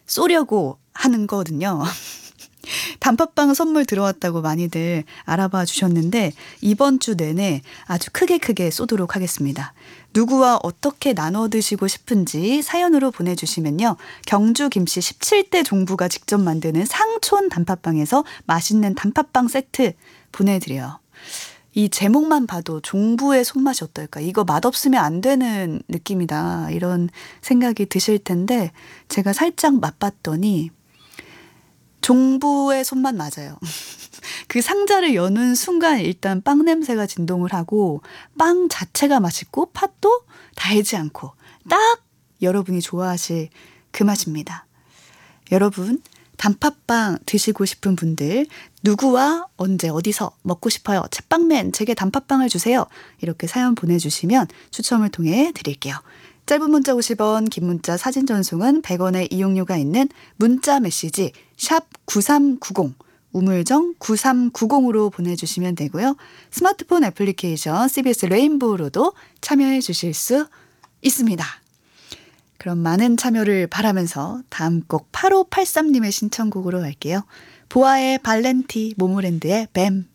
쏘려고 하는 거거든요. 단팥빵 선물 들어왔다고 많이들 알아봐 주셨는데 이번 주 내내 아주 크게 쏘도록 하겠습니다. 누구와 어떻게 나눠 드시고 싶은지 사연으로 보내주시면요. 경주 김씨 17대 종부가 직접 만드는 상촌 단팥빵에서 맛있는 단팥빵 세트 보내드려요. 이 제목만 봐도 종부의 손맛이 어떨까? 이거 맛없으면 안 되는 느낌이다. 이런 생각이 드실 텐데 제가 살짝 맛봤더니 종부의 손맛 맞아요. 그 상자를 여는 순간 일단 빵 냄새가 진동을 하고 빵 자체가 맛있고 팥도 달지 않고 딱 여러분이 좋아하실 그 맛입니다. 여러분 단팥빵 드시고 싶은 분들 누구와 언제 어디서 먹고 싶어요. 챗빵맨 제게 단팥빵을 주세요. 이렇게 사연 보내주시면 추첨을 통해 드릴게요. 짧은 문자 50원, 긴 문자 사진 전송은 100원의 이용료가 있는 문자 메시지 샵 9390 우물정 9390으로 보내주시면 되고요. 스마트폰 애플리케이션 CBS 레인보우로도 참여해 주실 수 있습니다. 그럼 많은 참여를 바라면서 다음 곡 8583님의 신청곡으로 할게요. 보아의 발렌티, 모모랜드의 뱀.